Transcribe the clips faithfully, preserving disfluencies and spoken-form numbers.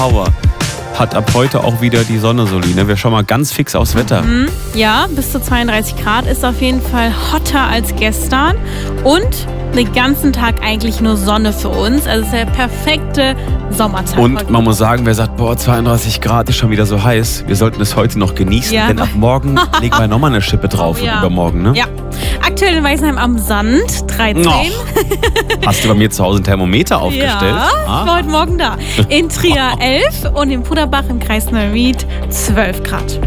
Power hat ab heute auch wieder die Sonne, Soline. Wir schauen mal ganz fix aufs Wetter. Mhm, ja, bis zu zweiunddreißig Grad ist auf jeden Fall hotter als gestern und den ganzen Tag eigentlich nur Sonne für uns. Also es ist der perfekte Sommertag. Und man muss sagen, wer sagt, boah, zweiunddreißig Grad ist schon wieder so heiß, wir sollten es heute noch genießen, Ja. denn ab morgen legen wir nochmal eine Schippe drauf Oh, ja. und übermorgen, ne? Ja, aktuell in Weißenheim am Sand, dreizehn. Och. Hast du bei mir zu Hause ein Thermometer aufgestellt? Ja, ich war heute Morgen da. In Trier elf und in Puderbach im Kreis Neuwied zwölf Grad.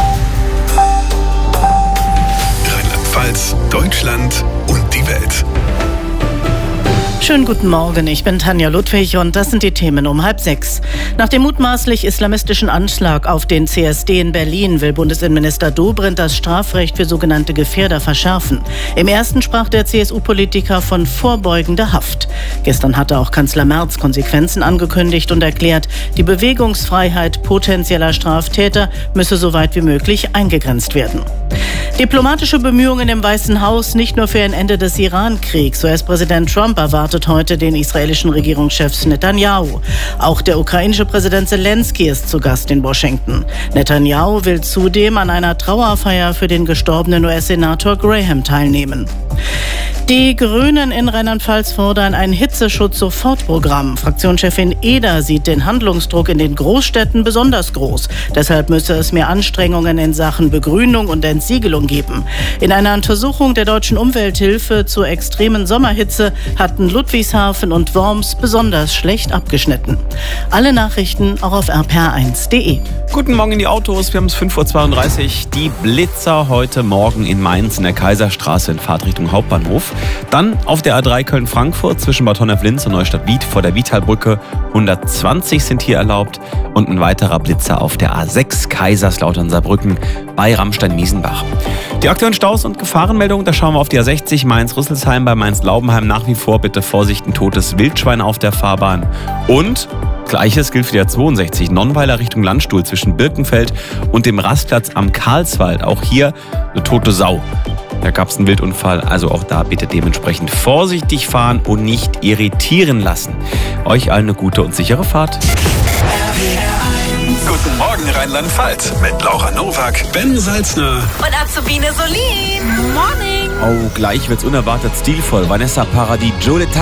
Rheinland-Pfalz, Deutschland und die Welt. Schönen guten Morgen, ich bin Tanja Ludwig und das sind die Themen um halb sechs. Nach dem mutmaßlich islamistischen Anschlag auf den C S D in Berlin will Bundesinnenminister Dobrindt das Strafrecht für sogenannte Gefährder verschärfen. Im ersten sprach der C S U-Politiker von vorbeugender Haft. Gestern hatte auch Kanzler Merz Konsequenzen angekündigt und erklärt, die Bewegungsfreiheit potenzieller Straftäter müsse so weit wie möglich eingegrenzt werden. Diplomatische Bemühungen im Weißen Haus nicht nur für ein Ende des Iran-Kriegs. U S-Präsident Trump erwartet heute den israelischen Regierungschef Netanyahu. Auch der ukrainische Präsident Zelensky ist zu Gast in Washington. Netanyahu will zudem an einer Trauerfeier für den gestorbenen U S-Senator Graham teilnehmen. Die Grünen in Rheinland-Pfalz fordern ein Hitzeschutz-Sofortprogramm. Fraktionschefin Eder sieht den Handlungsdruck in den Großstädten besonders groß. Deshalb müsse es mehr Anstrengungen in Sachen Begrünung und Entsiegelung geben. In einer Untersuchung der Deutschen Umwelthilfe zur extremen Sommerhitze hatten Ludwigshafen und Worms besonders schlecht abgeschnitten. Alle Nachrichten auch auf r p r eins punkt de. Guten Morgen in die Autos, wir haben es fünf Uhr zweiunddreißig. Die Blitzer heute Morgen in Mainz in der Kaiserstraße in Fahrtrichtung Hauptbahnhof. Dann auf der A drei Köln-Frankfurt zwischen Bad Honnef-Linz und Neustadt-Wied vor der Vitalbrücke. hundertzwanzig sind hier erlaubt. Und ein weiterer Blitzer auf der A sechs Kaiserslautern-Saarbrücken bei Ramstein-Miesenbach. Die aktuellen Staus und Gefahrenmeldungen, da schauen wir auf die A sechzig Mainz-Rüsselsheim bei Mainz-Laubenheim. Nach wie vor bitte Vorsicht, ein totes Wildschwein auf der Fahrbahn. Und Gleiches gilt für die A zweiundsechzig Nonnweiler Richtung Landstuhl zwischen Birkenfeld und dem Rastplatz am Karlswald. Auch hier eine tote Sau. Da gab es einen Wildunfall, also auch da bitte dementsprechend vorsichtig fahren und nicht irritieren lassen. Euch allen eine gute und sichere Fahrt. Guten Morgen Rheinland-Pfalz mit Laura Nowak, Ben Salzner Und Azubine Solin. Morning. Oh, gleich wird's unerwartet stilvoll. Vanessa Paradis, Joe